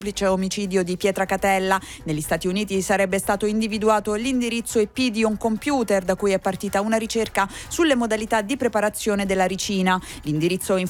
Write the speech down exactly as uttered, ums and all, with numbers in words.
omicidio di Pietracatella. Negli Stati Uniti sarebbe stato individuato l'indirizzo I P di un computer da cui è partita una ricerca sulle modalità di preparazione della ricina. L'indirizzo